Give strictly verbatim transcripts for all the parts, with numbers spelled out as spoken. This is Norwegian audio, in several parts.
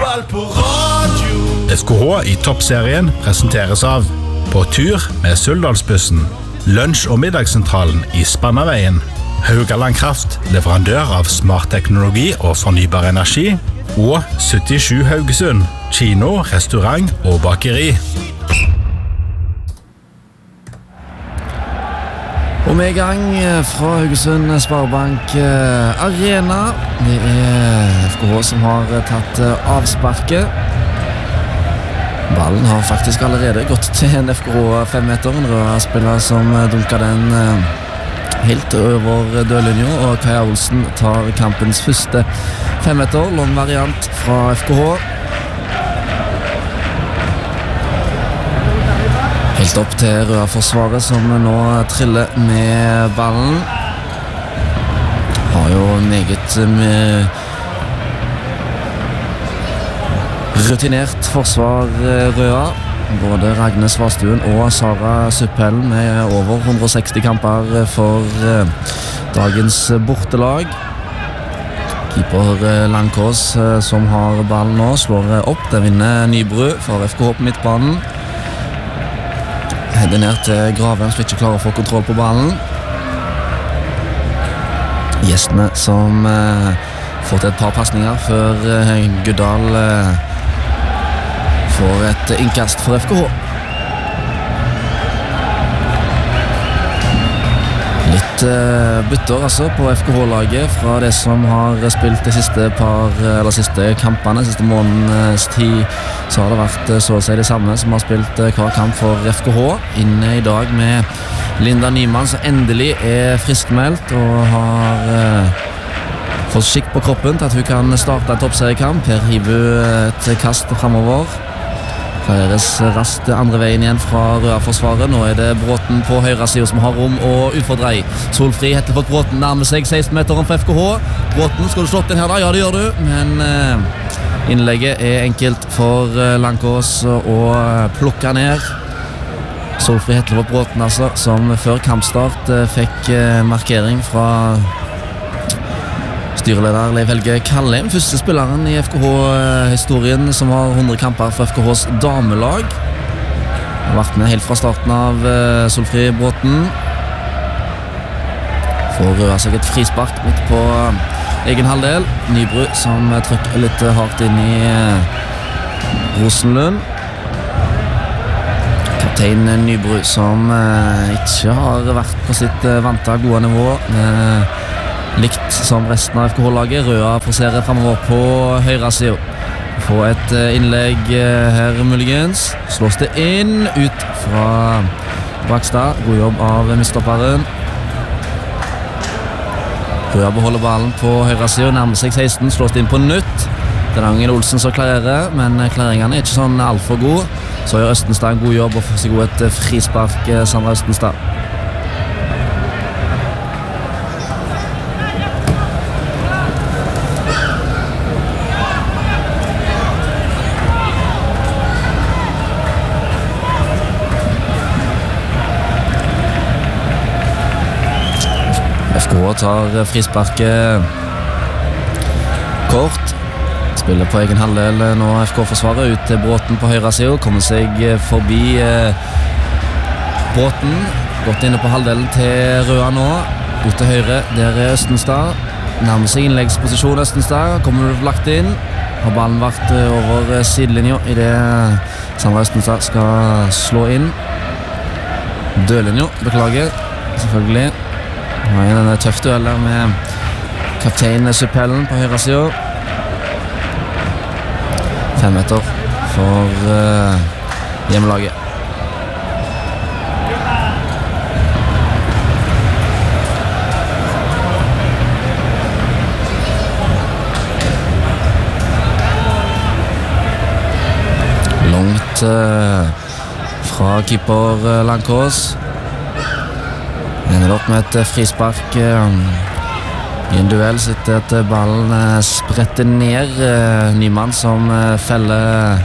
Fotball på radio. F K H i toppserien presenteres av På tur med Suldalsbussen, lunsj- og middagssentralen i Spannaveien, Haugaland Kraft, leverandør av smart teknologi og fornybar energi, og syttisju Haugesund, kino, restaurant og bakeri. Og vi er i gang fra Haugesund Sparebank Arena. Det er F K H som har tatt avsparket. Ballen har faktisk allerede gått til en F K H femmeter. En rød spiller som dunker den helt over dørlinja, og Kaja Olsen tar kampens første femmeter. Lang variant fra F K H. Helt opp til Røa-forsvaret som nå triller med ballen. Har jo meget med rutinert forsvar Røa. Både Ragne Svarstuen og Sara Suppellen med over hundre og seksti kamper for dagens bortelag. Keeper Langkås som har ballen nå slår opp. Den vinner Nybru for F K H på midtbanen. Hedder ned til Gravheim som ikke klarer å få kontroll på ballen. Gjestene som eh, får til et par passninger før eh, Guddal eh, får et innkast for F K H. Litt eh, bytter altså på F K H-laget fra det som har spilt de siste par, eller siste kampene, siste månedens tid. Så har det vært så å si det samme som har spilt hver kamp for F K H. Inne i dag med Linda Nyman som endelig er friskmeldt og har eh, fått skikk på kroppen til at hun kan starte en toppseriekamp. Per hiver et kast fremover. Klareres raskt andre veien igjen fra Røa-forsvaret. Nå er det Bråten på høyre side som har rom og utfordrer i. Solfri Hettelfort Bråten nærmer seg seksten meter for F K H. Bråten, skal du slått den her da? Ja, det gjør du, men eh, innlegget er enkelt for Langkås å plukke ned. Solfri Hettelfort Bråten altså, som før kampstart fikk markering fra styreleder Leif Helge Kallheim, første spilleren i F K H-historien som har hundre kamper for F K Hs damelag. Har vært med helt fra starten av Solfri Bråten. Får røde seg et frispark midt på egen halvdel. Nybru som trykker litt hardt inn i Rosenlund. Kaptein Nybru som ikke har vært på sitt vante gode nivå. Likt som resten av F K H-laget. Røa forserer fremover på høyre side. Få et innlegg her muligens. Slås det inn ut fra Brakstad. God jobb av midtstopperen. Røa beholder ballen på høyre side, nærmer seg seksten, slås det inn på nytt. Det er Angel Olsen som klarerer, men klareringene er ikke sånn alt for gode. Så gjør Østenstad en god jobb og får seg god et frispark, Sandra Østenstad. F K H tar frisparket kort. Spiller på egen halvdel nå F K-forsvaret ut til Bråten på høyre side. Kommer seg forbi Bråten. Gått inne på halvdelen til Røa nå. Ut til høyre, der er Østenstad. Nærmer seg innleggsposisjon Østenstad. Kommer du lagt inn. Har ballen vært over sidelinja i det Sandra Østenstad skal slå inn. Dødlinja, beklager. Selvfølgelig. Nå er det en tøff duell der med kaptein Suppellen på høyre side. Fem meter for uh, hjemmelaget. Langt uh, fra keeper uh, Langkås. Ender opp med et frispark i en duell, sitter at ballen spretter ned. Nyman som feller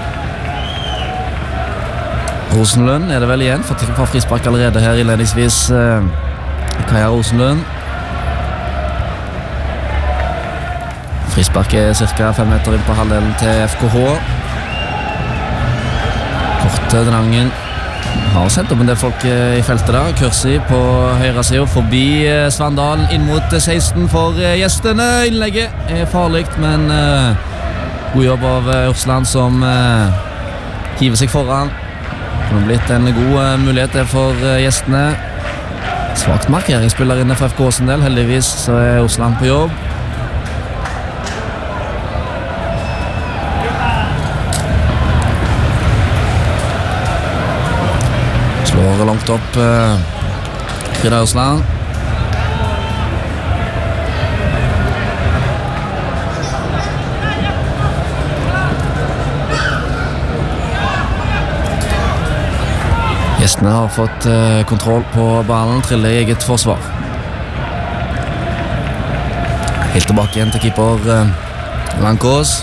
Rosenlund, er det vel igjen. Fått et par frispark allerede her innledningsvis. Kaja Rosenlund Frispark er cirka fem meter inn på halvdelen til F K H. Korte drangen. Har sendt opp en del folk i feltet da. Kursi på høyre siden, forbi Svandal, inn mot seksten for gjestene. Innlegget er farlig, men uh, god jobb av Ursland som uh, hiver seg foran. Det har blitt en god uh, mulighet for uh, gjestene. Svagt markeringsspiller inne for F K sin del. Heldigvis så er Ursland på jobb. Slår langt opp uh, Frida Ursland. Gjestene har fått uh, kontroll på ballen, triller i eget forsvar. Helt tilbake igjen til keeper uh, Lankås.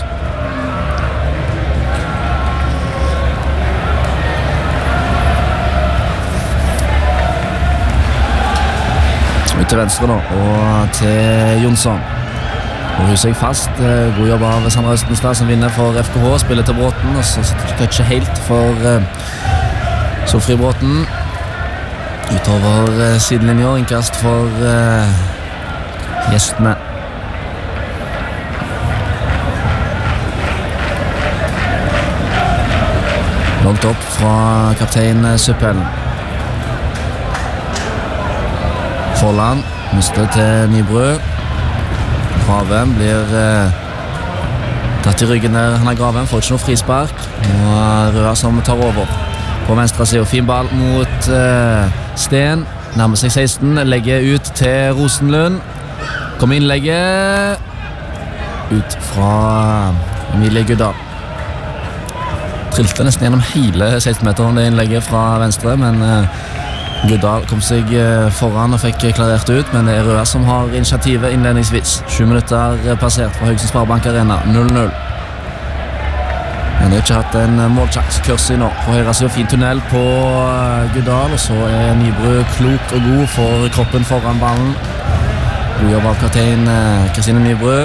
Ut til venstre nå, og til Jonsson. Og husker jeg fast, uh, god jobb av Sandra Østenstad som vinner for F K H, spiller til Bråten, og så toucher helt for uh, Solfri Bråten. Utover uh, sidelinjer, innkast for uh, gjestene. Langt opp fra kaptein Suppelen. Forland, mister til Nybrø. Graven blir uh, tatt i ryggen der. Han er Graven, får ikke noe frispark. Og Røa som tar over. På venstre side, fin ball mot uh, Sten. Nærmer seg seksten, legger ut til Rosenlund. Kommer innlegget. Ut fra Emilie Guddal. Trilte nesten gjennom hele seksten-meteren det innlegget fra venstre, men uh, Guddal kom seg uh, foran og fikk klarert ut, men det er Røa som har initiativet innledningsvis. Sju minutter passert fra Haugesund Sparebank Arena, null null. Men de har ikke hatt en målsjans. Kursi nå på høyre siden, fin tunnel på Guddal, og så er Nybrø klok og god for kroppen foran ballen. God jobb av kaptein Kristine Nybrø.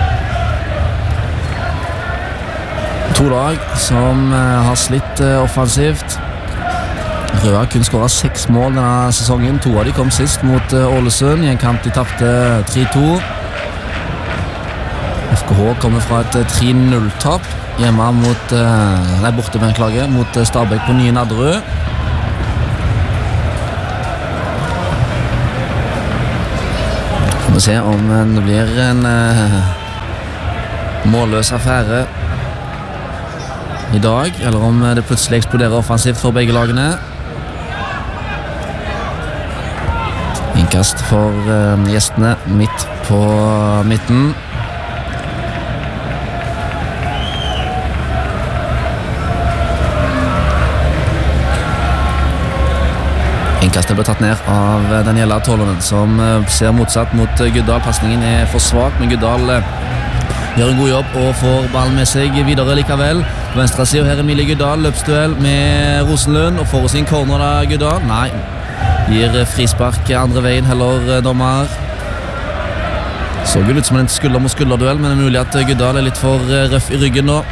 To lag som har slitt offensivt. Røa kun skåret seks mål denne sesongen. To av de kom sist mot Ålesund i en kamp de tapte tre to. F K H kommer fra et tre null-tap hjemme mot, nei, borte med en klage, mot Stabæk på Nye Nadderud. Får vi se om det blir en uh, målløs affære i dag, eller om det plutselig eksploderer offensivt for begge lagene. Innkast for uh, gjestene midt på midten. Innkastet ble tatt ned av Daniela Tolonen, som ser motsatt mot Guddal. Passningen er for svak, men Guddal gjør en god jobb og får ballen med seg videre likevel. På venstre siden her Emilie Guddal, løpsduell med Rosenlund, og får sin corner da Guddal. Nei, gir frispark andre veien heller dommer. Så ut som en skulder mot skulderduell, men det er mulig at Guddal er litt for røff i ryggen nå.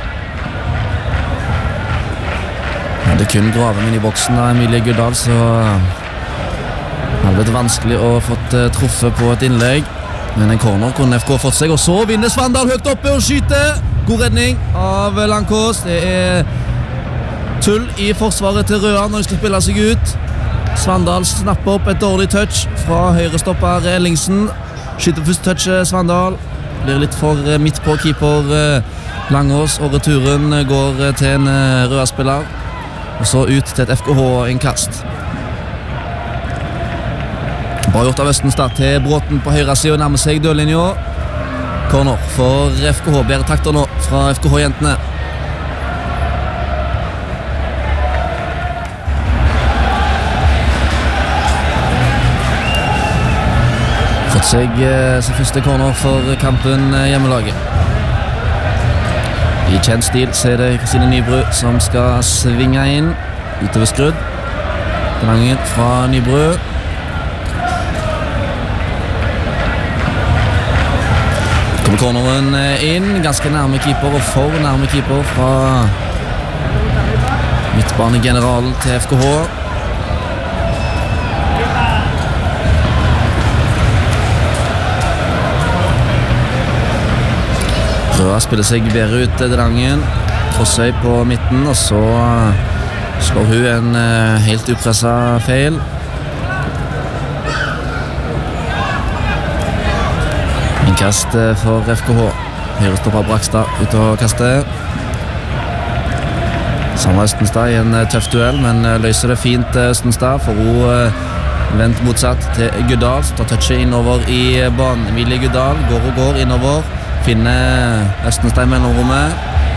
Det er kun Graven inn i boksen av Emilie Guddal, så det har blitt vanskelig å fått truffet på et innlegg. Men en corner kunne F K fått seg, og så vinner Svandal høyt oppe og skyter. God redning av Lankås. Det er tull i forsvaret til Røa når de skal spille seg ut. Svandal snapper opp et dårlig touch fra høyrestopper Ellingsen. Skyter først touchet Svandal. Blir litt for midt på keeper Langås, og returen går til en Røa-spiller. Og så ut til et F K H-innkast. Bra gjort av Østenstad til Bråten på høyre siden, nærmer seg dødlinja. Corner for F K H, bedre takter nå fra F K H-jentene. Fått seg sin første corner for kampen hjemmelaget. I kjent stil så er det Kristine Nybrø som skal svinge inn. Utover skrudd. Drangen fra Nybrø. Kommer corneren inn, ganske nærme keeper og for nærme keeper fra midtbanegeneralen til F K H. Røa spiller seg bedre ut Drangen. Fossøy på midten, og så slår hun en helt upresset feil. Innkast for F K H. Høyre stopper Brakstad ut og kaster. Sandra Østenstad i en tøff duell, men løser det fint Østenstad, for hun vendt motsatt til Guddal, som tar touchet innover i banen. Emilie Guddal går og går innover, finner Østenstad i mellomrommet.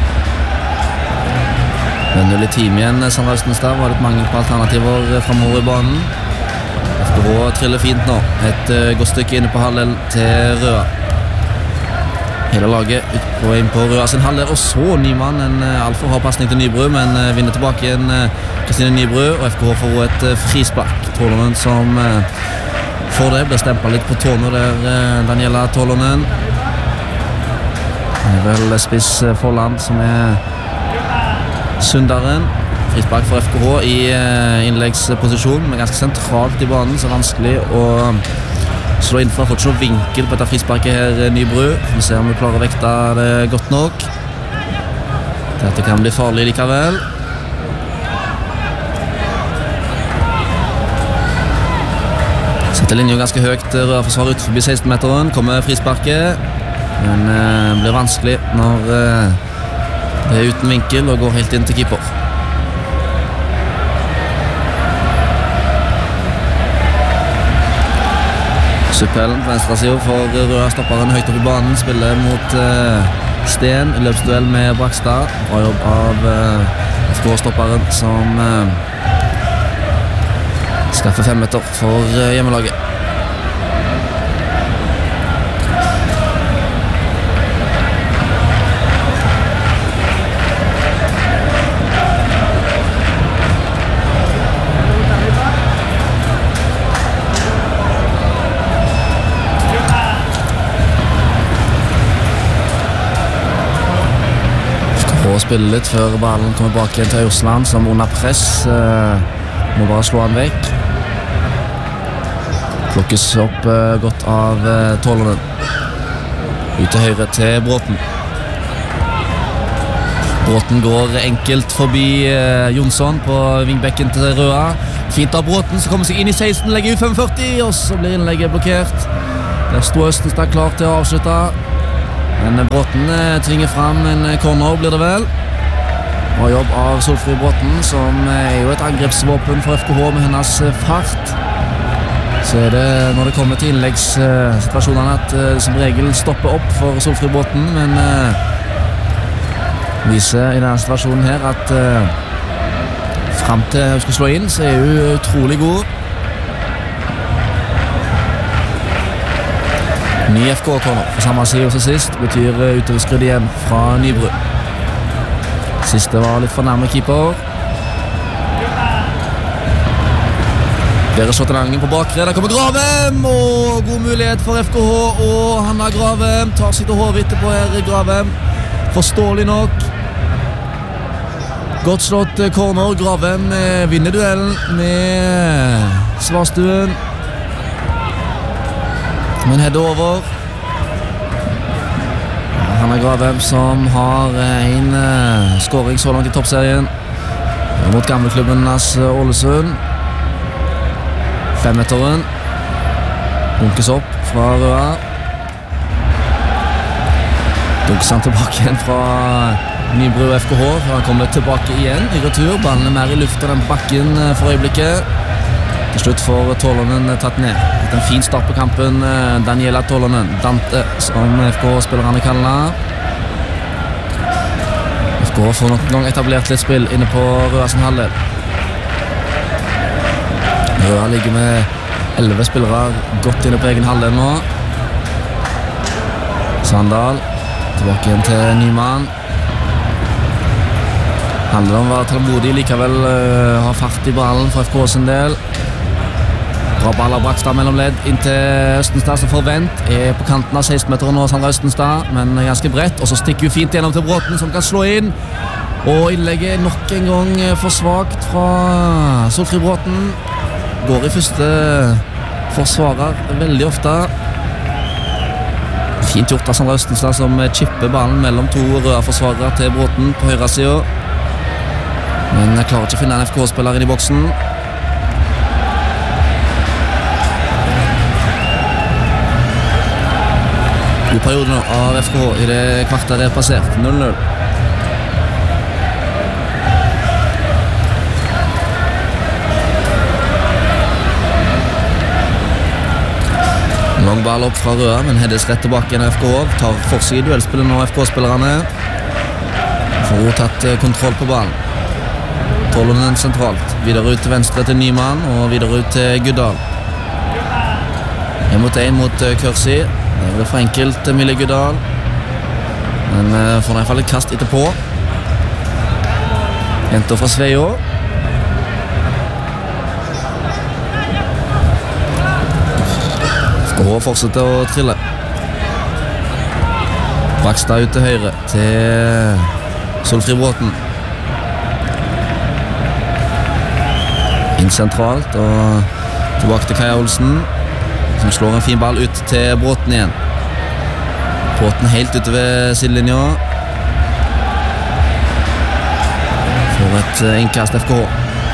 Men null i time igjen, Sandra Østenstad, var litt mangel på alternativer fremover i banen. F K H triller fint nå, et godt stykke inne på halvdel til Røa. Hele laget ut på, inn på Røa sin halvdel, og så Nyman, en alt for hard passning til Nybru, men vinner tilbake igjen Kristine Nybru, og F K H får et frispark. Tålonen som får det, blir stemplet litt på tårnet der, Daniela Tålonen. Det er vel spiss Folland som er Sundaren. Frispark for F K H i innleggsposisjon, men ganske sentralt i banen, så vanskelig å slå innenfor. Har fått ikke noe vinkel på dette frisparket her, Nybru. Vi ser om vi klarer å vekte det godt nok. Dette kan bli farlig likevel. Setter linjen ganske høyt, Røa forsvar ut forbi seksten-meteren. Kommer frisparket, men eh, blir vanskelig når eh, det er uten vinkel og går helt inn til keeper. Suppellen på venstre siden for Røa, stopperen høyt opp i banen, spiller mot uh, Sten i løpsduell med Brakstad. Bra jobb av uh, F K H-stopperen som uh, skaffer fem meter for uh, hjemmelaget. Spiller litt før ballen kommer bak igjen til Aursland, som under press eh, må bare slå han vekk. Plukkes opp eh, godt av eh, Tålonen. Ut til høyre til Bråten. Bråten går enkelt forbi eh, Jonsson på vingbekken til Røa. Fint av Bråten, som kommer seg inn i seksten, legger ut femogførti, og så blir innlegget blokkert. Der står Østenstad klar til å avslutte. Men Bråten eh, tvinger frem en corner, blir det vel. Bra jobb av Solfrid Bråten, som er jo et angrepsvåpen for F K H med hennes fart. Så er det når det kommer til innleggssituasjonene at det som regel stopper opp for Solfrid Bråten, men eh, viser i denne situasjonen her at eh, frem til hun skal slå inn, så er hun utrolig god. Ny F K H-corner på samme side som sist, betyr utoverskrudd igjen fra Nybru. Siste var litt for nærme keeper. Bedre slå til Langen på bakre, der kommer Gravem, og god mulighet for F K H, og han har Gravem, tar sitt og hovedet etterpå her, Gravem, forståelig nok. Godt slått corner, Gravem vinner duellen med Svarstuen. Men header over. Han er Gravem som har en uh, scoring så langt i toppserien mot gamleklubben hans Ålesund. Femmeteren bunkes opp fra Røa. Dunkes han tilbake igjen fra Nybru og F K H, for han kommer tilbake igjen i retur. Ballen er mer i lufta enn bakken for øyeblikket. Til slutt får Tålonen tatt ned. En fin start på kampen, Daniela Tålonen. Dante, som F K H-spillerne kaller. F K H får nok en gang etablert litt spill inne på Røa sin halvdel. Røa ligger med elleve spillere godt inne på egen halvdel nå. Sandal, tilbake igjen til Nyman. Handler om å være tålmodig, likevel uh, ha fart i ballen for F K sin del. Bra Fra ball av Brakstad mellom ledd inn til Østenstad som forvent er på kanten av seksten-meteren nå, Sandra Østenstad, men ganske bredt, og så stikker hun fint gjennom til Bråten som kan slå inn, og innlegget nok en gang for svagt fra Solfrid Bråten. Går i første forsvarer veldig ofte. Fint gjort av Sandra Østenstad som chipper ballen mellom to røde forsvarere til Bråten på høyre siden, men jeg klarer ikke å finne en F K H-spiller inn i boksen. God periode nå av F K H i det kvartet er passert. null null. Lang ball opp fra Røa, men heades rett tilbake igjen av F K H. Tar for seg i duellspillet nå F K H-spillerne. Får hun tatt kontroll på ballen. Tollonen sentralt. Videre ut til venstre til Nyman, og videre ut til Guddal. En mot en mot Kørsi. Det er for enkelt, Emilie Guddal, men uh, får i hvert fall et kast etterpå. Jenter fra Sveio. F K H fortsetter å trille. Brakstad ut til høyre til Solfrid Bråten. Inn sentralt og tilbake til Kaja Olsen, som slår en fin ball ut til Bråten igjen. Bråten helt ute ved sidelinja. Får et innkast F K H.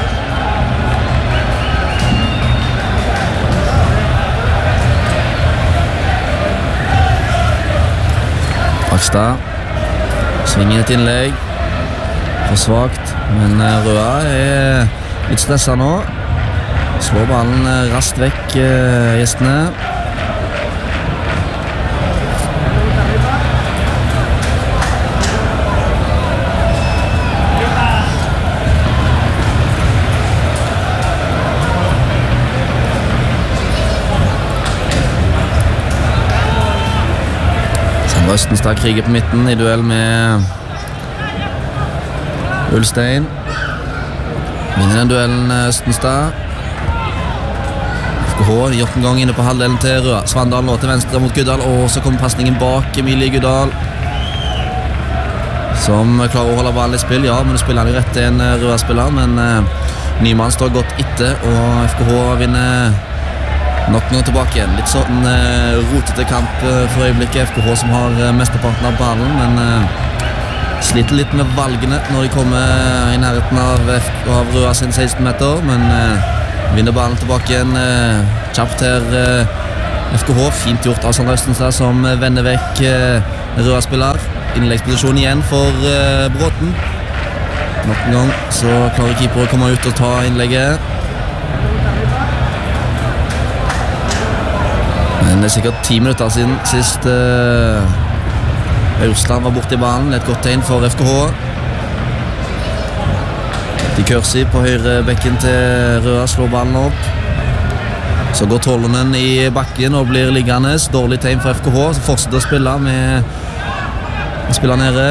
Brakstad svinger et innlegg. For svagt, men Røa er litt stresset nå. Slår ballen raskt vekk, eh, gjestene. Sandra Østenstad kriger på midten i duell med Ulstein. Vinner den duellen Østenstad. F K H gjort en gang inne på halvdelen til Røa. Svandal nå til venstre mot Guddal, og så kommer passningen bak Emilie Guddal, som klarer å holde ballen i spill. Ja, men spiller han jo rett til en Røa-spiller, men uh, Nyman står godt etter, og F K H vinner nok noe tilbake igjen. Litt sånn uh, rotete kamp uh, for øyeblikket. F K H som har uh, mesteparten av ballen, men uh, sliter litt med valgene når de kommer i nærheten av, av Røa sin seksten-meter, men uh, vinner ballen tilbake igjen eh, kjapt her eh, F K H. Fint gjort av Sandra Østenstad som vender vekk eh, Røa-spiller. Innleggsposisjon igjen for eh, Bråten. Nok en gang så klarer keeper å komme ut og ta innlegget. Men det er sikkert ti minutter siden sist eh, Aursland var borte i ballen. Et godt tegn for F K H. De Kørsi på høyre bekken til Røa slår ballen opp. Så går Tollonen i bakken og blir liggende. Dårlig tegn for F K H, som fortsetter å spille med å spille nede.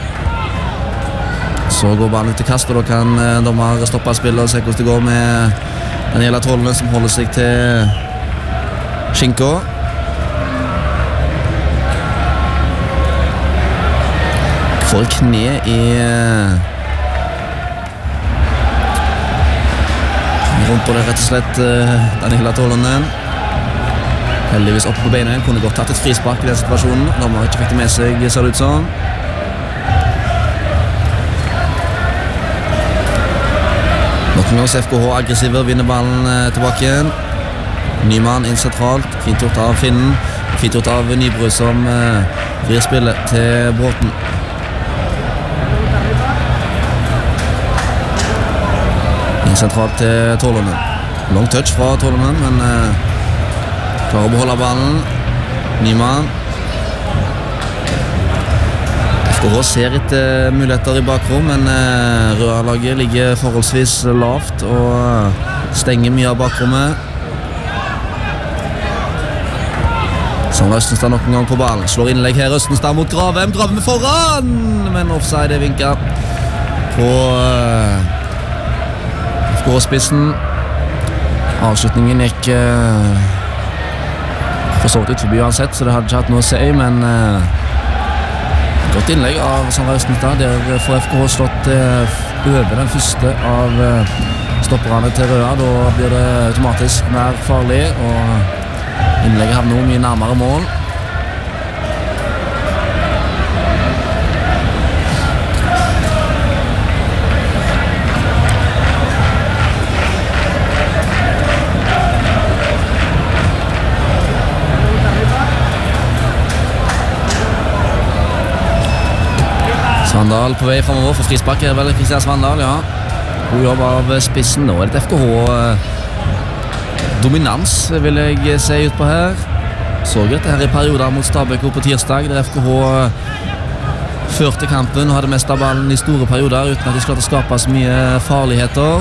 Så går ballen ut til kast, og da kan dommer stoppe spillet og se hvordan det går med Daniela Tollonen, som holder seg til skinka. Får et kne i rumpa det rett og slett Daniela Tollonen. Heldigvis oppe på beina. Kunne godt tatt et frispark i den situasjonen. De har ikke fikk det med seg, ser det ut som. Nok en gang F K H aggressiver, vinner ballen tilbake igjen. Nyman inn sentralt. Fint gjort av Finnen. Fint gjort av Nybro, som vrir spillet til Bråten. Sentralt til Tollonen. Long touch fra Tollonen, men uh, klarer å beholde ballen. Nyman. F K H ser etter uh, muligheter i bakrom, men uh, Røa-laget ligger forholdsvis lavt og uh, stenger mye av bakrommet. Sandra Østenstad nok en gang på ballen. Slår innlegg her, Østenstad mot Gravem. Gravem foran, men offside er vinket på uh, F K H-spissen. Avslutningen gikk eh, for så vidt ut forbi uansett, så det hadde ikke hatt noe å si, men eh, godt innlegg av Sandra Østenstad. Der får F K H slått eh, over den første av eh, stopperne til Røa. Da blir det automatisk mer farlig, og innlegget havner noe mye nærmere mål. Svandal på vei fremover for frispark er vel Kristian Svandal, ja. God jobb av spissen. Nå er det F K H eh, dominans, vil jeg se ut på her. Så greit det her i perioder mot Stabæk på tirsdag, der F K H førte kampen og hadde mest av ballen i store perioder uten at de skulle skape så mye farligheter.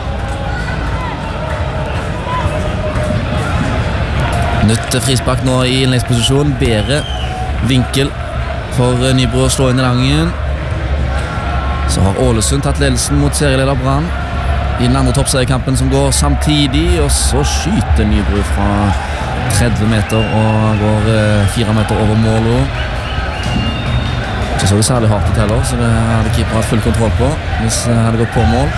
Nytt frispark nå i innleggsposisjon. Bedre vinkel for Nybro å slå inn i langen. Så har Ålesund tatt ledelsen mot serieleder Brann i den andre toppseriekampen som går samtidig, og så skyter Nybro fra tretti meter og går eh, fire meter over målet. Ikke så det særlig hardt ut heller, så det hadde keeper hatt full kontroll på hvis det hadde gått på mål.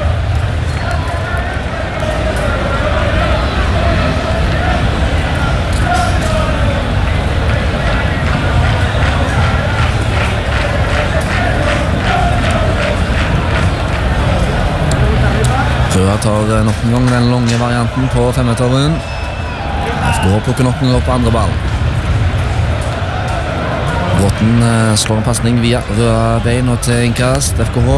Røa tar nok en gang den lange varianten på femmeteren. F K H plukker nok en gang opp på andre ball. Bråten slår en passning via Røa bein og til innkast. F K H.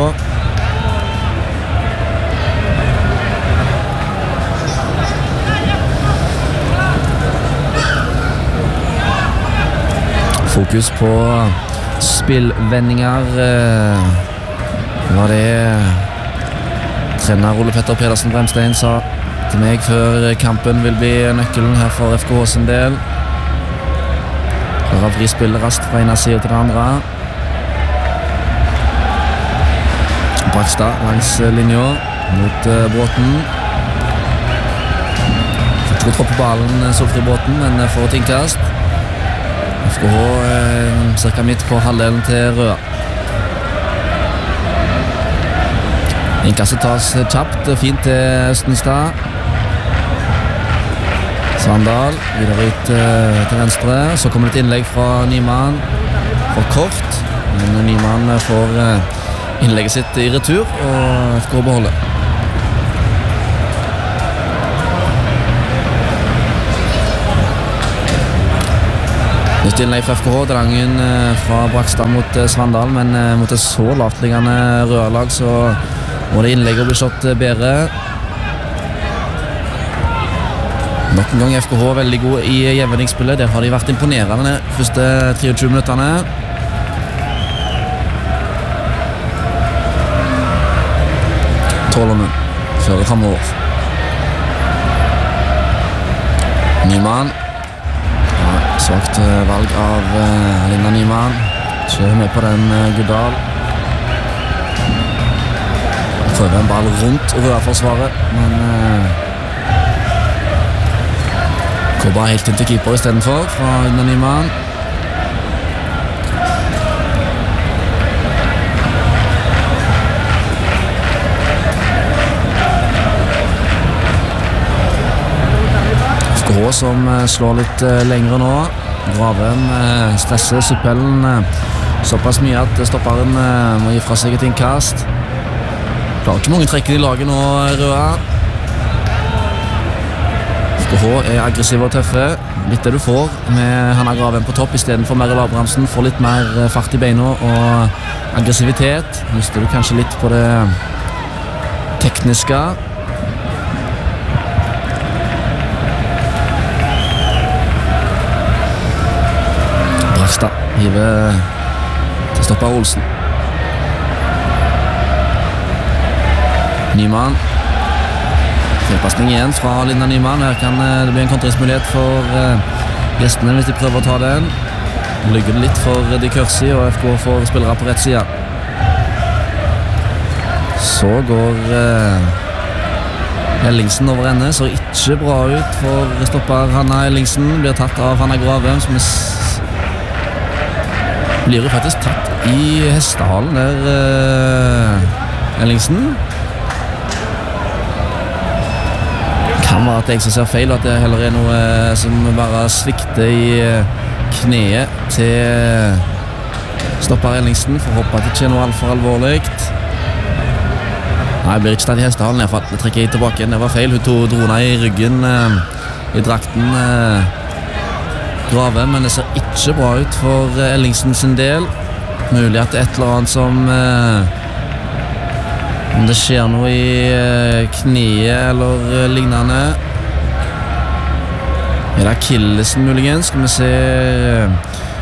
Fokus på spillvendinger. Hva det er trener Ole Petter Pedersen Bremstein sa til meg før kampen vil bli nøkkelen her for F K H sin del. Her har frispillet raskt fra ene siden til den andre. Brakstad langs linja mot uh, Bråten. Får ikke tropp på ballen Solfri Bråten, men får et innkast. F K H uh, cirka midt på halvdelen til Røa. Innkastet tas kjapt, fint til Østenstad. Svandal videre ut uh, til venstre. Så kommer det et innlegg fra Nyman for kort, men Nyman får uh, innlegget sitt i retur og F K H beholder. Nytt innlegg fra F K H, drangen uh, fra Brakstad mot uh, Svandal, men uh, mot et så lavtliggende Røa-lag så må det innlegget bli slått bedre. Nok en gang F K H veldig gode i jevningsspillet. Der har de vært imponerende de første treogtjue minutterne. Tålermen fører fremover. Nyman. Ja, svagt valg av uh, Linda Nyman. Kjører med på den uh, Guddal. Prøver en ball rundt Røa-forsvaret, men uh, Kobba helt inn til keeper i stedet for fra Linda Nyman. F K H som uh, slår litt uh, lengre nå. Gravem uh, stresser Suppellen uh, såpass mye at stopperen uh, må gi fra seg et innkast. Klarer ikke mange trekker i laget nå, Røa. F K H er aggressive og tøffe. Litt det du får med Hanna Graven på topp i stedet for Merrill Abrahamsen. Får litt mer fart i beina og aggressivitet. Mister du kanskje litt på det tekniske. Brakstad hiver til stopper Olsen. Nyman. Feilpasning igjen fra Linda Nyman. Her kan det bli en kontringsmulighet for uh, gjestene hvis de prøver å ta den. Ligger det litt for de Kørsi, og F K får spillere på rett side. Så går uh, Ellingsen over ende, så ikke bra ut for stopper Hanna Ellingsen, blir tatt av Hanna Grave, som s- blir jo faktisk tatt i hestehalen der, uh, Ellingsen. Kan være at jeg som ser feil, og at det heller er noe som bare svikter i kneet til stopper Ellingsen, for å håpe at det ikke er noe alt for alvorlig. Nei, jeg blir ikke tatt i hestehalen, jeg fatt, trekker jeg tilbake igjen, det var feil. Hun tog drona i ryggen, eh, i drakten eh, Grave, men det ser ikke bra ut for eh, Ellingsen sin del. Mulig at det er et eller annet som eh, om det skjer noe i eh, kniet eller eh, lignende. Er det Akillesen muligens? Skal vi se eh,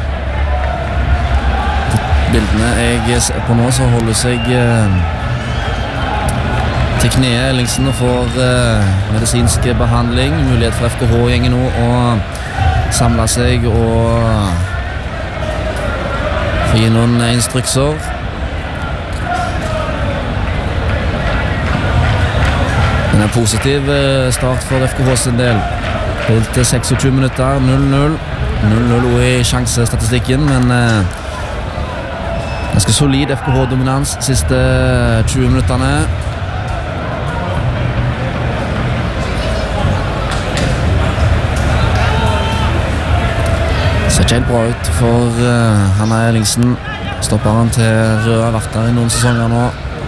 bildene jeg ser på nå, så holder seg eh, til kneet Ellingsen og får uh, medisinsk behandling. Mulighet for F K H-gjengen nå å samle seg og få gi noen instrukser. Men en positiv uh, start for F K H sin del. Spilt tjueseks minutter, null null. null null i sjansestatistikken, men uh, ganske solid F K H-dominans siste tjue minutterne. Ser ikke helt bra ut for uh, Hanna Ellingsen. Stopperen til Røa har vært der i noen sesonger nå.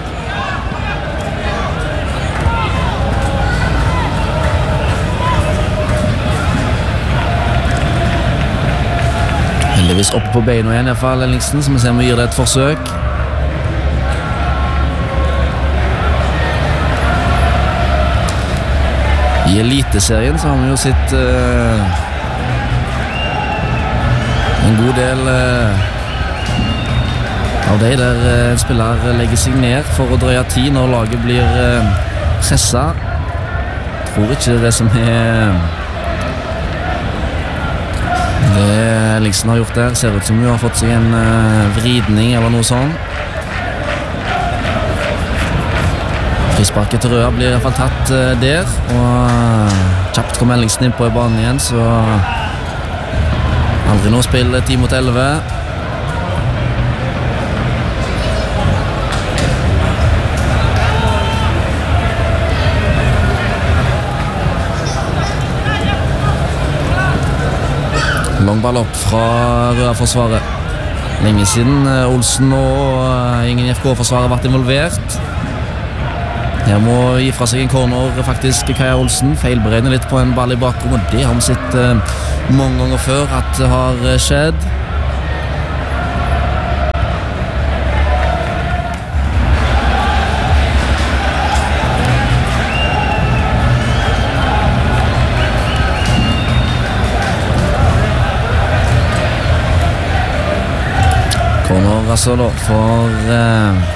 Heldigvis oppe på beina igjen i hvert fall Ellingsen, så vi ser om vi gir det et forsøk. I Eliteserien så har vi jo sett uh, en god del uh, av de der uh, en spiller legger seg ned for å drøye tid når laget blir uh, presset. Tror ikke det som er det Ellingsen har gjort der. Ser ut som hun har fått seg en uh, vridning eller noe sånt. Frisparket til Røa blir i hvert fall tatt uh, der, og uh, kjapt kom Ellingsen inn på i banen igjen, så aldri noe spill ti mot elleve. Langball opp fra Røa-forsvaret. Lenge siden Olsen og ingen I F K-forsvaret har vært involvert. Her må gi fra seg en corner faktisk Kaja Olsen. Feilberegner litt på en ball i bakrom, og det har vi sett uh, mange ganger før at det har uh, skjedd. Corner altså da for uh,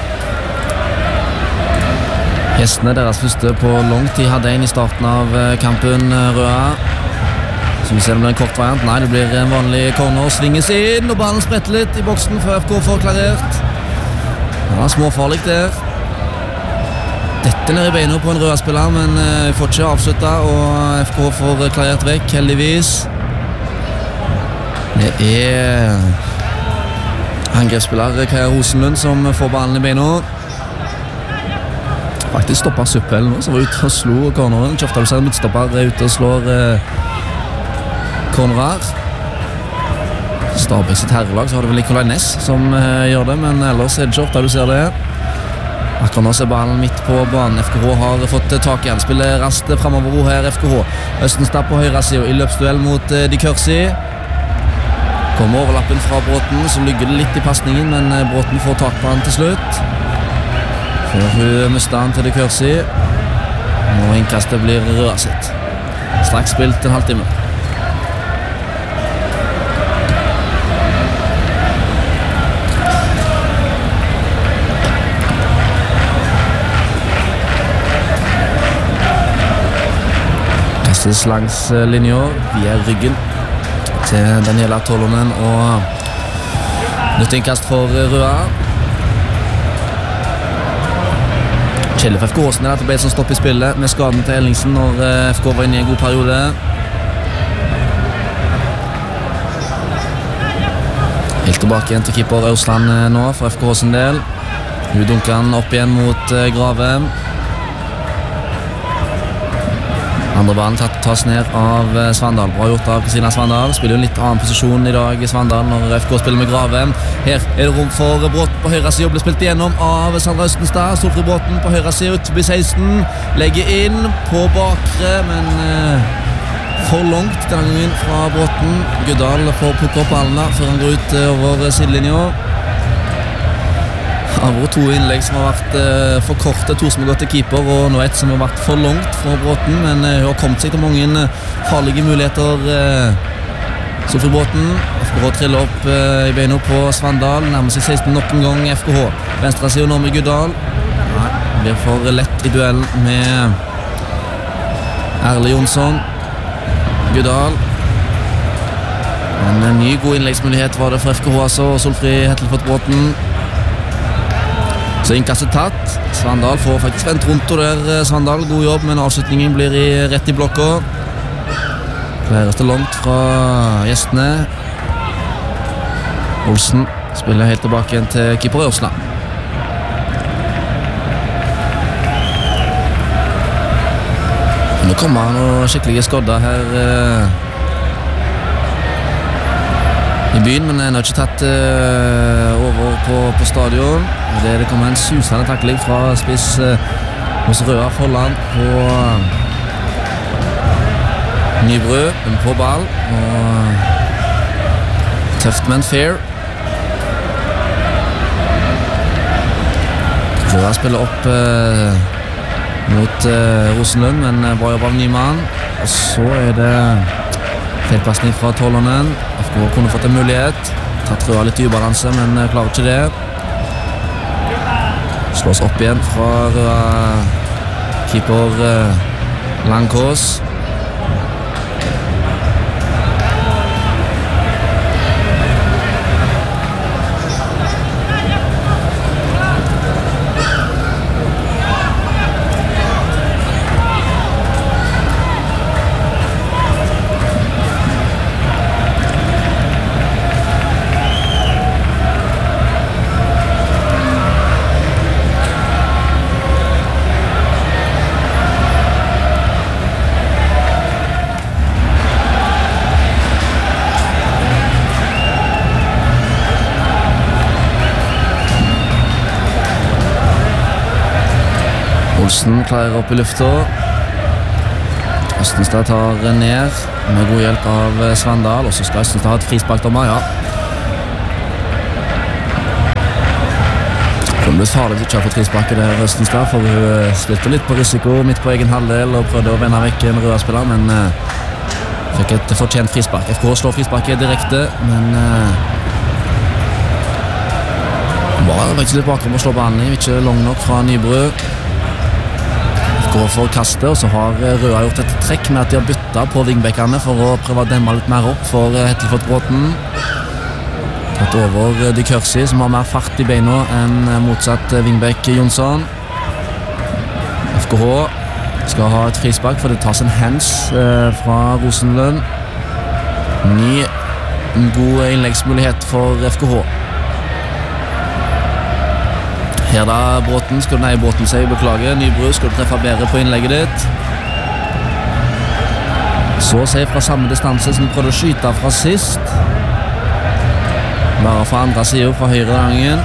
Hestene deres første på lang tid hadde en i starten av kampen, Røa. Så vi ser om det er en kort variant. Nei, det blir en vanlig corner. Svinges inn, og ballen spretter litt i boksen før F K får klarert. Ja, småfarlig der. Dette ned i beina på en Røa-spiller, men vi får ikke avslutta, og F K får klarert vekk, heldigvis. Det er angrepsspiller Kaja Rosenlund som får ballen i beina. Faktisk stopper Suppel nå, som var ute og slo corneren. Kjøfthalsen midtstopper er ute og slår eh, cornerer. Stabæk sitt herrelag, så har det vel Nikolai Næss som eh, gjør det, men ellers er det ikke ofte du ser det. Akkurat nå ser ballen midt på banen. F K H har fått tak i han. Spiller raskt fremover her, F K H. Østenstad på høyre siden i løpsduell mot eh, Di Kørsi. Kommer overlappen fra Bråten, så ligger det litt i passningen, men eh, Bråten får tak på han til slutt. Før hun mister han til Di Kørsi. Og innkastet blir Røa sitt. Straks spilt en halvtime. Kastes langs linja via ryggen til Daniela Tolonen, og nytt innkast for Røa. Kjelle for F K Åsen er at det ble som stopp i spillet med skaden til Ellingsen når F K var inne i en god periode. Helt tilbake igjen til keeper Aursland nå for F K Åsen del. Nå dunker han opp igjen mot Grave. Andre ballen tas ned av Svandal. Bra gjort av Kristina Svandal. Spiller jo en litt annen posisjon i dag i Svandal når F K spiller med Grave. Her er det rom for Bråten på høyre side. Blir spilt igjennom av Sandra Østenstad. Solfrid Bråten på høyre side ut forbi seksten. Legger inn på bakre, men eh, for langt denne gangen fra Bråten. Guddal får plukke opp ballen før han går ut eh, over sidelinja. Det har vært to innlegg som har vært eh, for korte, to som har gått til keeper, og nå et som har vært for langt fra Bråten, men eh, hun har kommet seg til mange farlige muligheter. Eh, Solfrid Bråten, F K H triller opp eh, i beina på Svandal, nærmer seg seksten nok en gang F K H. Venstre siden nå med Guddal. Nei, det blir for lett i duellen med Erle Jonsson. Guddal. Men en ny god innleggsmulighet var det for F K H, altså, og Solfrid Hettelfot Bråten. Så innkastet tatt. Svandal får faktisk vendt rundt og der Svandal, god jobb, men avslutningen blir i, rett i blokka. Flere til langt fra gjestene. Olsen spiller helt tilbake igjen til keeper Ørsland. Nå kommer noen skikkelige skodder her eh, i byen, men den har ikke tatt uh, over på, på stadion. Det, det kommer en susende takling fra spiss uh, hos Røa Folland på uh, Nybru, på ball. Og tøft, men fair. Røa spiller opp uh, mot uh, Rosenlund, men uh, bra jobb av Nyman. Og så er det feilpasning fra Tålånen. F K kunne fått en mulighet. Tatt Røa litt i ubalanse, men klarer ikke det. Slås opp igjen fra Røa keeper eh, Langkås. Olsen klarer opp i lufta. Østenstad tar ned med god hjelp av Svandal, og så skal Østenstad ha et frisparkdommer, ja. Det kunne blitt farlig ikke å ha fått frisparket der Østenstad, for hun spilte litt på risiko midt på egen halvdel og prøvde å vende vekk en Røa-spiller, men uh, fikk et fortjent frispark. F K slår frisparket direkte, men uh, var faktisk litt bakom å slå ballen i, ikke lang nok fra Nybru. Går for kastet, og så har Røa gjort et trekk med at de har byttet på vingbekkene for å prøve å demme litt mer opp for Hettelfot Bråten. Tatt over de Kørsi, som har mer fart i beina enn motsatt vingbekk Jonsson. F K H skal ha et frispark, for det tas en hands eh, fra Rosenlund. Ny, en god innleggsmulighet for F K H. Her da, Bråten, skal nei, Bråten seg beklage. Nybru, skal du treffe bedre på innlegget ditt. Så seg fra samme distanse som prøvde å skyte fra sist. Bare fra andre siden, fra høyre gangen.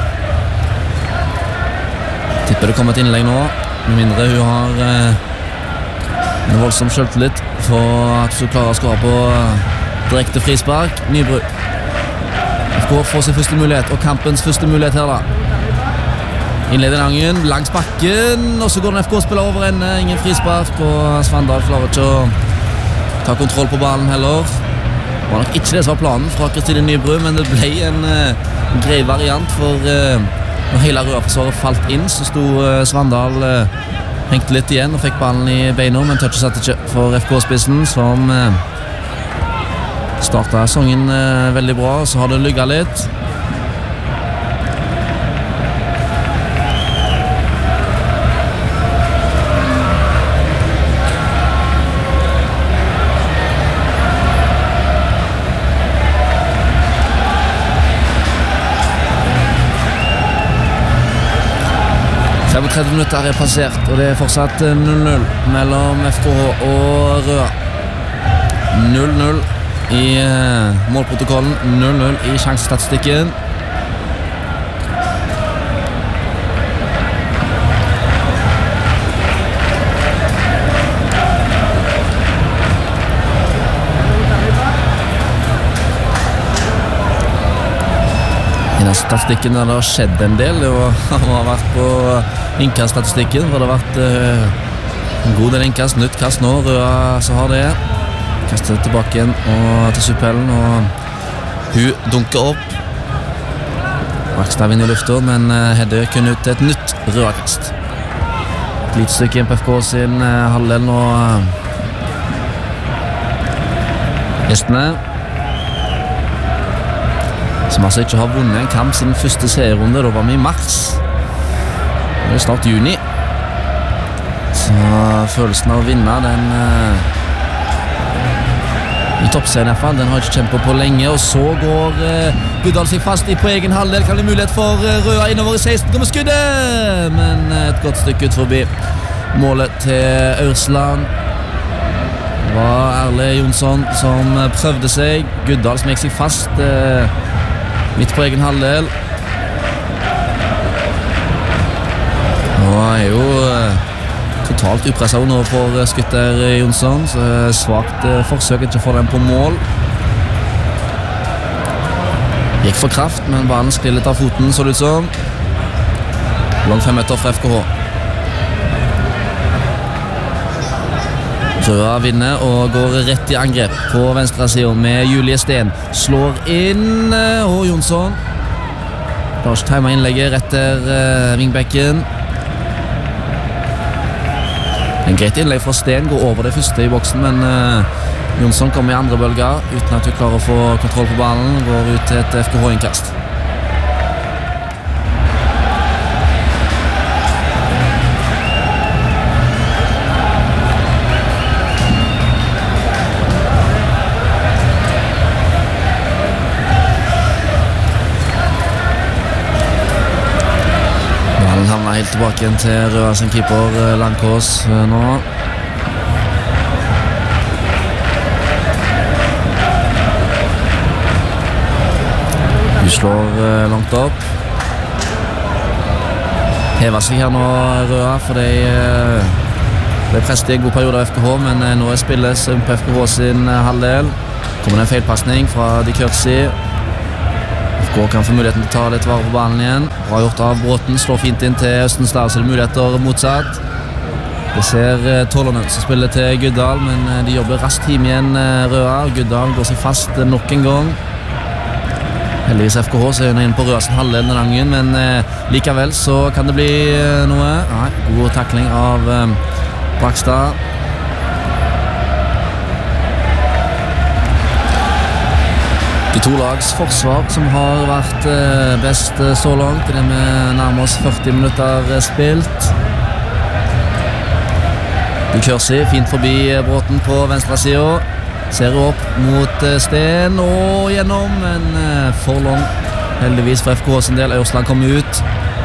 Tipper det kommer et innlegg nå, med mindre hun har eh, en voldsom selvtillit for at hun klarer å skåre på eh, direkte frispark. Nybru. F K får sin første mulighet, og kampens første mulighet her da. Innleder Langen, langs bakken, og så går den F K-spiller over ende, ingen frispark, og Svandal klarer ikke å ta kontroll på ballen heller. Det var nok ikke det som var planen fra Kristine Nybru, men det ble en uh, grei variant, for uh, når hele Røa-forsvaret falt inn, så sto uh, Svandal uh, hengte litt igjen og fikk ballen i beina, men touchet satt ikke for F K-spissen, som uh, startet songen uh, veldig bra, og så har det lygget litt. tretti minutter er passert, og det er fortsatt null null mellom F K H og Røa. null null i målprotokollen, null null i sjansestatistikken. Statistikken der det har skjedd en del, og han har vært på innkaststatistikken, hvor det har vært uh, en god del innkast, nytt kast nå, Røa så har det, kastet tilbake igjen og til Suppellen, og hun dunker opp, Rakstad vinner i lufta, men uh, Hedde kun ut til et nytt Røa-kast. Et lite stykke igjen på F K sin uh, halvdel nå, gjestene, som altså ikke har vunnet en kamp siden første serierunde. Da var vi i mars. Det er snart juni. Så følelsen av å vinne, den uh, i toppserien i hvert fall, den har ikke kjempet på lenge. Og så går uh, Guddal seg fast i på egen halvdel. Kan det mulighet for uh, Røa innover i seksten. Kommer skuddet! Men uh, et godt stykke ut forbi målet til Aursland. Det var Erle Jonsson som uh, prøvde seg. Guddal som gikk seg fast uh, midt på egen halvdel. Og er jo eh, totalt upresset nå for skytter Jonsson, så svagt eh, forsøk ikke å få den på mål. Gikk for kraft, men ballen sklir litt av foten, så det ut som. Lang fem meter fra F K H. Røa vinner og går rett i angrep på venstre siden med Julie Sten. Slår inn, og Jonsson klarer ikke timet innlegget rett der uh, vingbekken. En greit innlegg fra Sten, går over det første i boksen, men uh, Jonsson kommer i andre bølger uten at hun klarer å få kontroll på ballen. Går ut til et F K H-innkast. Helt tilbake igjen til Røa sin keeper Langkås nå. Du slår langt opp. Hever seg her nå Røa, for de ble presset i en god periode av F K H, men nå er spilles på F K H sin halvdel. Kommer det en feilpassning fra De Kørtsi. F K kan få muligheten til å ta litt vare på ballen igjen. Bra gjort av Bråten, slår fint inn til Østenstad, så det er muligheter motsatt. Det ser Tålernen som spiller til Guddal, men de jobber raskt team igjen, Røa. Guddal går seg fast nok en gang. Heldigvis F K H, så er hun inne på Røa sin halvdel denne gangen, men eh, likevel så kan det bli eh, noe. Nei, god takling av eh, Brakstad. De to lags forsvar som har vært eh, best eh, så langt. Det er med nærmere oss førti minutter eh, spilt. De Kørsi fint forbi eh, Bråten på venstre siden. Ser opp mot eh, Sten og gjennom, men eh, for lang. Heldigvis for F K H sin del. Aursland kom ut.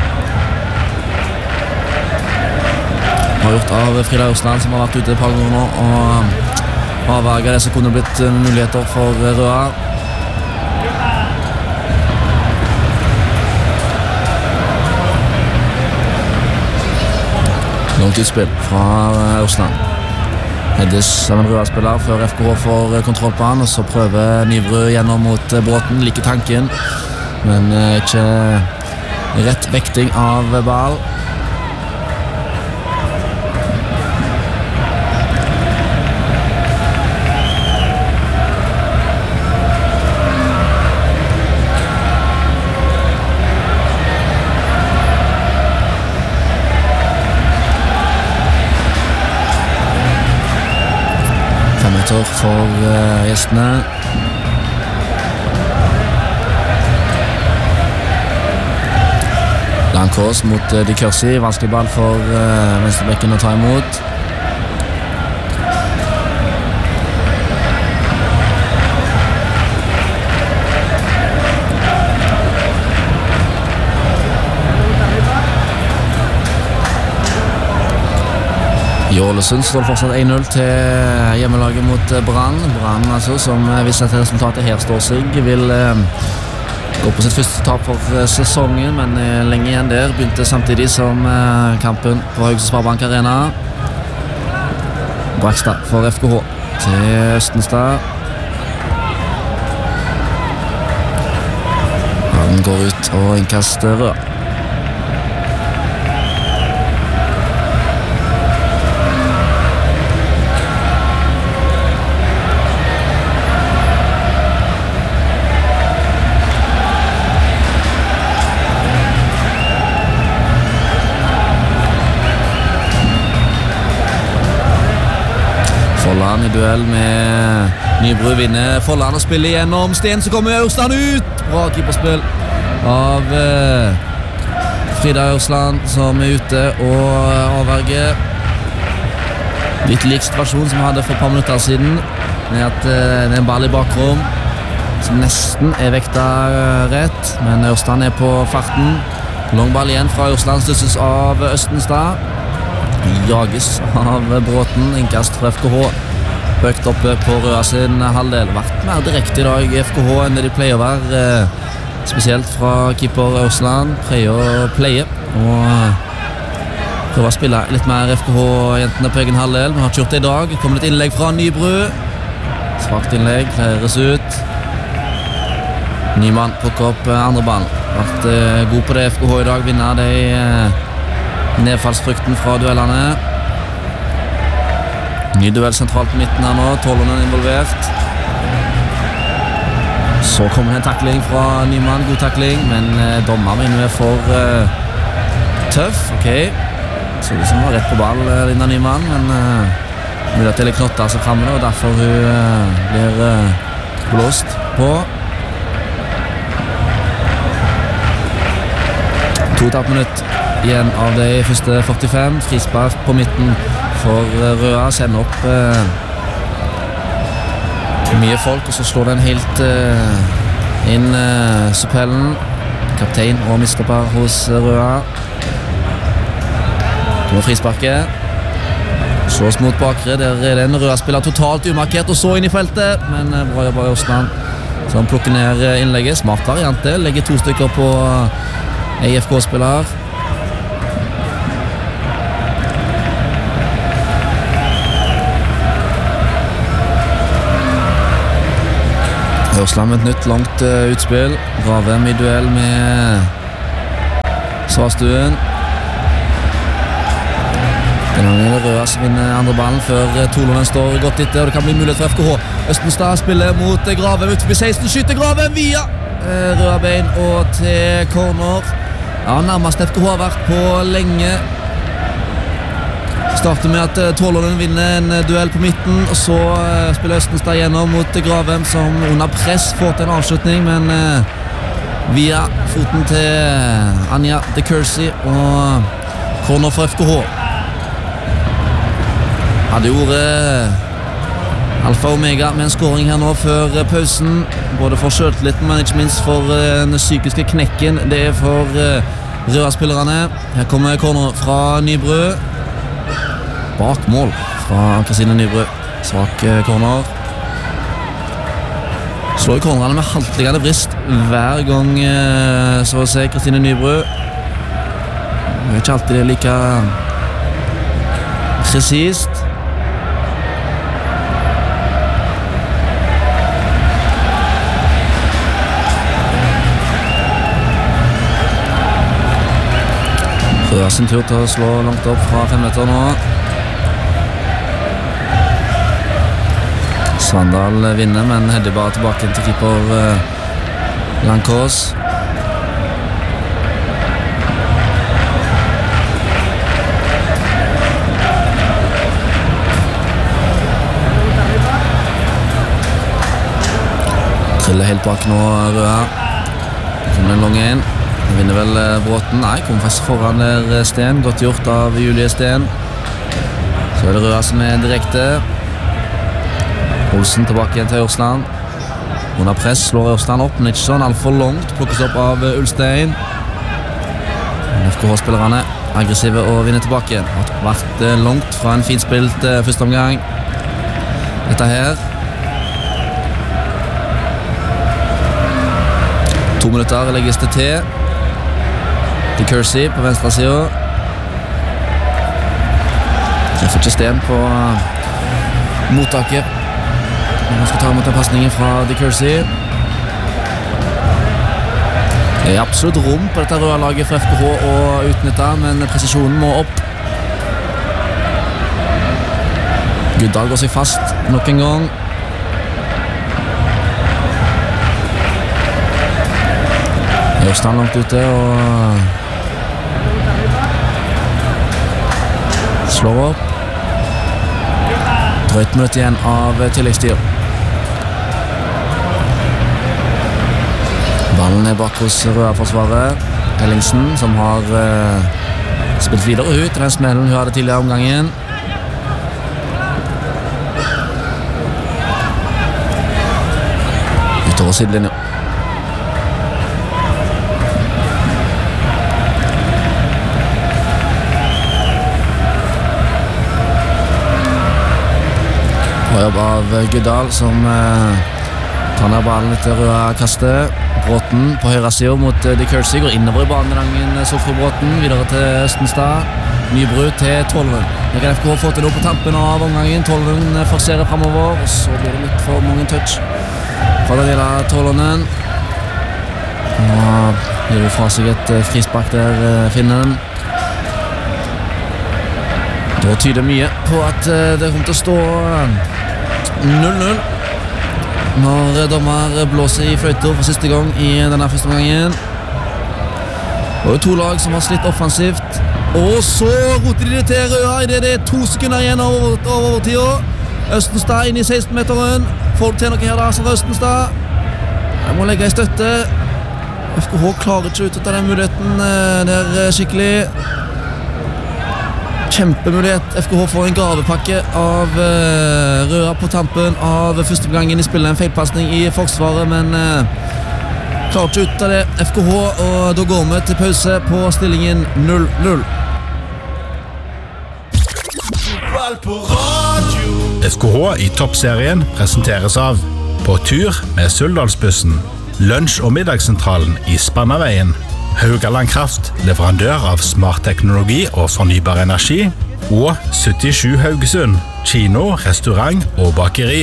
Har gjort av Frida Aursland, som har vært ute et par ganger nå, og avverget det som kunne blitt eh, muligheter for eh, Røa. Langt utspill fra Aursland. Heddes som en Røa-spiller før F K H får kontroll på han, og så prøver Nybrød gjennom mot Bråten, like tanken, men ikke rett vekting av ball. For uh, gjestene. Langkås mot uh, De Kørsi. Vanskelig ball for uh, venstrebekken å ta imot. I Ålesund står det fortsatt en null til hjemmelaget mot Brann. Brann altså, som hvis dette resultatet her står seg, vil eh, gå på sitt første tap for sesongen, men eh, lenge igjen der. Begynte samtidig som eh, kampen på Haugesund Sparebank Arena. Brakstad for F K H til Østenstad. Han går ut og innkaster Røa. Folland i duell med Nybru vinner. Folland og spiller igjennom Sten, så kommer Aursland ut. Bra keeperspill av eh, Frida Aursland som er ute og avverger. Litt lik situasjon som vi hadde for et par minutter siden, med at eh, det er en ball i bakrom som nesten er vekta rett, men Aursland er på farten. Lang ball igjen fra Aursland, stusses av Østenstad. Jages av Bråten, innkast fra F K H. Høyt oppe på Røa sin halvdel. Vært mer direkte i dag i F K H enn det de pleier å være. Spesielt fra keeper Aursland. Pleier å pleie og prøve å spille litt mer F K H-jentene på egen halvdel. Men har ikke gjort det i dag. Kommer litt innlegg fra Nybru. Svagt innlegg, klæres ut. Nyman plukker opp andre ballen. Vært god på det F K H i dag. Vinner de nedfallsfrykten fra duellene. Ny duell sentralt på midten her nå. Tålånen involvert. Så kommer det en takling fra Nyman. God takling, men eh, dommer mener er for eh, tøff. Ok, så det som var rett på ball eh, Linda Nyman, men eh, mulig at det er knotta seg fremme, og derfor hun eh, blir eh, blåst på. To tapp minutt igjen av de første førtifem. Frispark på midten for Røa. Sender opp eh, mye folk, og så slår den helt eh, inn eh, Suppellen. Kaptein og midtstopper hos Røa. Kommer frisparket. Slås mot bakre. Der er den Røa-spiller totalt umarkert, og så inn i feltet. Men eh, bra jobba i Østland, som plukker ned innlegget. Smart variant det. Legger to stykker på E F K-spiller. Ørsland med et nytt langt uh, utspill. Gravem i duell med Svarstuen. Den gangen er Røa som vinner andre ballen før uh, Tolonen står godt etter, og det kan bli mulighet for F K H. Østenstad spiller mot uh, Gravem ut forbi seksten, skyter Gravem via uh, Røa bein og til corner. Ja, nærmest F K H har vært på lenge. Starter med at Tålånen vinner en duell på midten, og så uh, spiller Østenstad gjennom mot Gravem, som under press får til en avslutning, men uh, via foten til Anja de Kersey og corner for F K H. Hadde ordet alfa og omega med en scoring her nå før uh, pausen, både for selvtilliten, men ikke minst for uh, den psykiske knekken. Det er for uh, Røa-spillerne. Her kommer corner fra Nybru. Bak mål fra Kristine Nybru. Svak corner. Slår i cornerene med haltliggende brist hver gang, så å si, Kristine Nybru. Det er ikke alltid det like presist. Røa sin tur til å slå langt opp fra fem meter nå. Svandal vinner, men header bare tilbake til keeper uh, Lankås. Triller helt bak nå, Røa. Kommer en lang en. Vinner vel uh, Bråten. Nei, kommer faktisk foran der Sten. Godt gjort av Julie Sten. Så er det Røa som er direkte. Olsen tilbake igjen til Ørsland. Under press slår Ørsland opp, men ikke sånn alt for langt. Plukkes opp av Ulstein. F K H-spillerne aggressive og vinner tilbake igjen. Har vært langt fra en finspilt første omgang. Dette her To minutter legges det til. De Kersey på venstre siden. Treffer ikke sten på mottaket. Han skal ta imot den passningen fra De Kersey. Det er absolutt rom på dette røde laget for F K H å utnytte, men presisjonen må opp. Guddal går seg fast nok en gang. Ørstan langt ute og slår opp. Drøyt minutt igjen av tilleggstid. Ballen er bak hos Røa-forsvaret. Ellingsen som har uh, spilt videre ut i den smellen hun hadde tidligere omgangen. Utover sidelinjen. Jobb av Guddal som eh, tar ned ballen til Røa kastet. Bråten på høyre siden mot De Kersey går innover i banerangen. Sofie Bråten videre til Østenstad. Nybrud til Tolven. Det kan F K få til noe på tampen av omgangen. Tolven forserer fremover, og så blir det litt for mange touch fra Daniela Tolvonen. Nå gir vi fra seg et frispark der, Finnen. Da tyder mye på at det kommer til å stå null null når dommer blåser i fløyter for siste gang i denne første omgangen. Det er to lag som har slitt offensivt, og så roter de det til Røa i det det er to sekunder igjen av overtida. Østenstad inn i seksten-meteren. Får du til noe her da, så Østenstad jeg må legge i støtte. F K H klarer ikke ut av den muligheten der skikkelig. Kjempemulighet. F K H får en gavepakke av uh, Røa på tampen av første gangen i spillet. En feilpassning i forsvaret, men uh, klarer ikke ut av det F K H, og da går vi til pause på stillingen null null. F K H i toppserien presenteres av På tur med Suldalsbussen. Lunsj- og middagssentralen i Spannaveien. Haugaland Kraft, leverandør av smart teknologi og fornybar energi, og syttisju Haugesund, kino, restaurant og bakeri.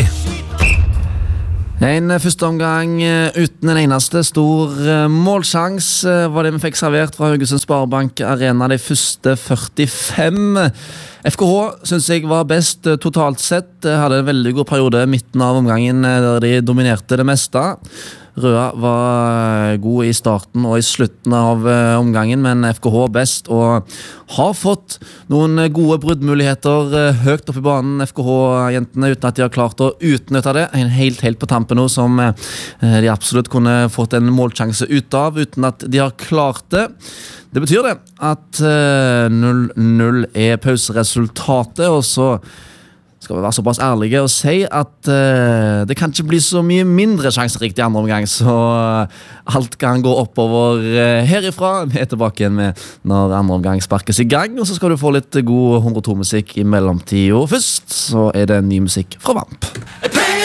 En første omgang uten en eneste stor målsjans var det vi fikk servert fra Haugesund Sparebank Arena de første førtifem. F K H synes jeg var best totalt sett, hadde en veldig god periode midten av omgangen der de dominerte det meste. Røa var god i starten og i slutten av omgangen, men F K H best og har fått noen gode bruddmuligheter høyt opp i banen, F K H-jentene, uten at de har klart å utnytte det. En helt, helt på tampen nå som de absolutt kunne fått en målsjanse ut av, uten at de har klart det. Det betyr det at null null er pauseresultatet, og så skal vi være såpass ærlige og si at uh, det kan ikke bli så mye mindre sjanserikt i andre omgang, så uh, alt kan gå oppover uh, herifra. Vi er tilbake igjen med når andre omgang sparkes i gang, og så skal du få litt god hundre og to musikk i mellomtiden. Først så er det ny musikk fra Vamp.